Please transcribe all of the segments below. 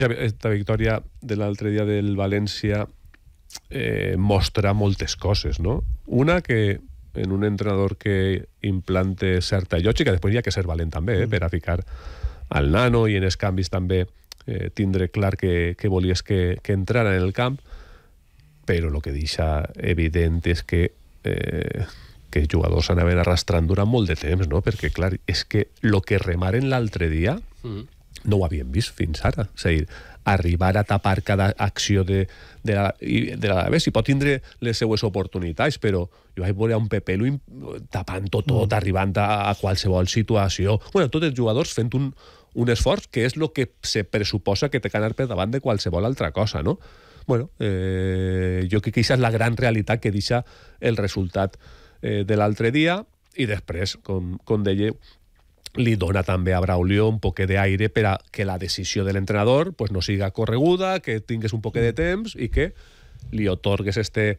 Esta victòria de l'altre dia del València mostra moltes coses, no? Una, que en un entrenador que implante certa lògica, després hi ha que ser valent també, per a ficar al nano i en els canvis també tindre clar que volies que entrara en el camp, però el que deixa evident és que els jugadors anaven arrastrant durant molt de temps, no? Perquè, clar, és que el que remaren l'altre dia no ho havíem vist fins ara. És a dir, arribar a tapar cada acció de l'Alavés, i pot tindre les seues oportunitats, però jo vaig veure un Pepelu tapant-ho tot, arribant a qualsevol situació. Bueno, tots els jugadors fent un esforç que és el que se pressuposa que té que anar per davant de qualsevol altra cosa, no? Bueno, jo crec que aquesta és la gran realitat que deixa el resultat de l'altre dia, i després, com deia, li dona també a Braulio un poquet d'aire per a que la decisió de l'entrenador pues no siga correguda, que tingues un poquet de temps i que li otorgues este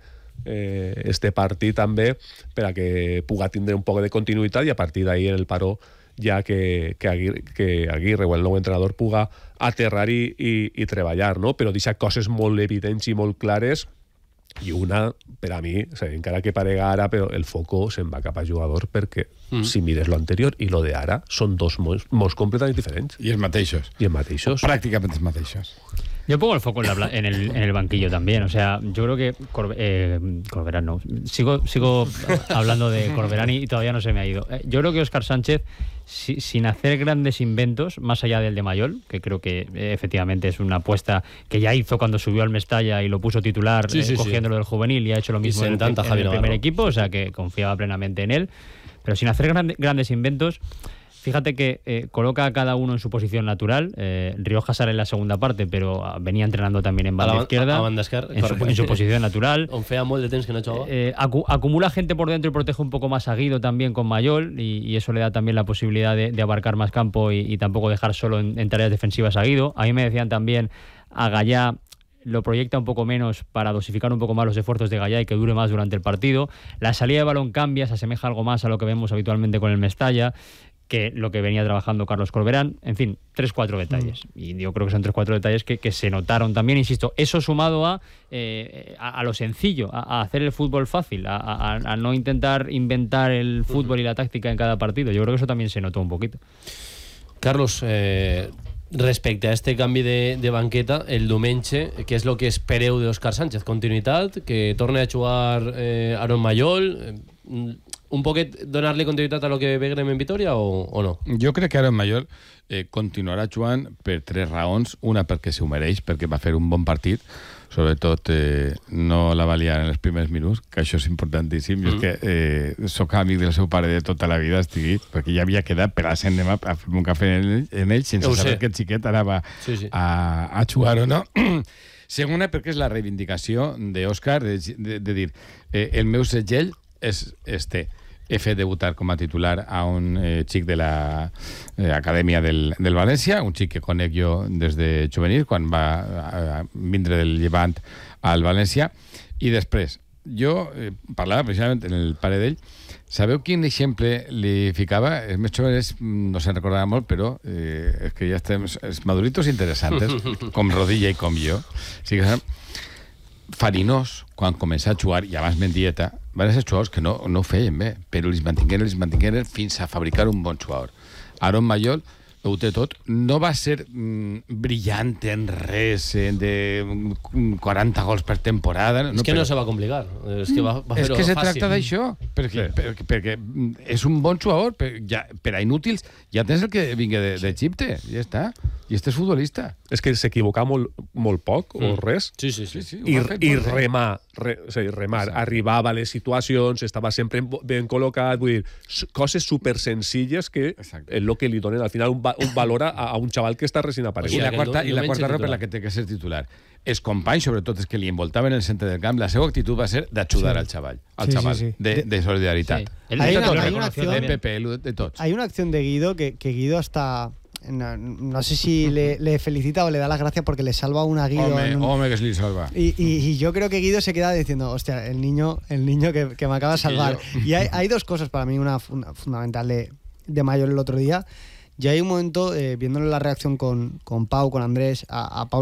partit també per a que puga tindre un poc de continuïtat, i a partir d'ahí en el paró ja que Aguirre o el nou entrenador puga aterrar i treballar, no? Però deixa coses molt evidents i molt clares, i una, per a mi, o sigui, encara que parega ara, però el foco se'n va cap a jugador, perquè si mires lo anterior i lo de ara són dos molts completament diferents. I els mateixos. Pràcticament els mateixos. Yo pongo el foco en el banquillo también. O sea, yo creo que Corberán no. Sigo hablando de Corberán y todavía no se me ha ido. Yo creo que Óscar Sánchez, sin hacer grandes inventos, más allá del de Mayol, que creo que efectivamente es una apuesta que ya hizo cuando subió al Mestalla y lo puso titular, cogiéndolo del juvenil, y ha hecho lo mismo en el primer equipo, o sea que confiaba plenamente en él. Pero sin hacer grandes inventos, fíjate que coloca a cada uno en su posición natural. Rioja sale en la segunda parte, pero venía entrenando también en banda izquierda, en su posición natural. Feia molt de temps que no jugaba. Acumula gente por dentro y protege un poco más a Guido también con Mayol, y eso le da también la posibilidad de abarcar más campo y tampoco dejar solo en tareas defensivas a Guido. A mí me decían también a Gallá, lo proyecta un poco menos para dosificar un poco más los esfuerzos de Gallá y que dure más durante el partido. La salida de balón cambia, se asemeja algo más a lo que vemos habitualmente con el Mestalla que lo que venía trabajando Carlos Corberán. En fin, 3-4 detalles. Y yo creo que son 3-4 detalles que se notaron también, insisto, eso sumado a lo sencillo, a hacer el fútbol fácil, a no intentar inventar el fútbol y la táctica en cada partido. Yo creo que eso también se notó un poquito. Carlos, respecte a este canvi de banqueta, el diumenge, què és el que espereu d'Òscar Sánchez? Continuïtat? Que torni a jugar Aaron Mayol? Un poquet donar-li continuïtat a lo que veurem en Vitoria o no? Jo crec que Aaron Mayol continuarà jugant per 3 raons. Una, perquè s'ho mereix, perquè va fer un bon partit, sobretot no la va liar en els primers minuts, que això és importantíssim. Jo és que soc amic del seu pare de tota la vida, perquè ja havia quedat per a ser a fer un cafè en ell sense saber que el xiquet anava a jugar o no. Segona, perquè és la reivindicació d'Òscar de dir, el meu segell és he fet debutar com a titular a un xic de l'acadèmia del València, un xic que conec jo des de juvenil, quan va vindre del Llevant al València. I després, jo parlava precisament en el pare d'ell, sabeu quin exemple li ficava? Els més joves no se'n recordava molt, però és que ja estem els maduritos interessantes, com Rodilla i com jo. Sí que Farinós, quan començà a jugar, i abans Mendieta, van ser jugadors que no ho feien bé, però els mantingueren fins a fabricar un bon jugador. Aaron Mayol ho té tot. No va ser brillant en res, de 40 gols per temporada. És que no se va complicar. És que va fer-ho fàcil. És que se tracta d'això, perquè és un bon jugador. Per a inútils ja tens el que vingui d'Egipte, ja està. I este és futbolista. És que s'equivocar molt poc o res. Sí. I remar, arribava a les situacions, estava sempre ben col·locat, vull dir, coses super senzilles que és el que li donen al final un valor a un xaval que està recient aparegut. I la quarta raó per la que té que ser titular. Els companys, sobretot els que li envoltaven en el centre del camp, la seva actitud va ser d'ajudar al xaval, de solidaritat. De Pepe, de tots. Hay una acción de Guido que Guido hasta... No sé si le felicita o le da las gracias porque le salva una Guido. Home, que se le salva. Y yo creo que Guido se queda diciendo, hostia, el niño que me acaba de salvar. Y hay dos cosas para mí, una fundamental de Mayol el otro día. Ya hay un momento, viéndole la reacción con Pau, con Andrés, a Pau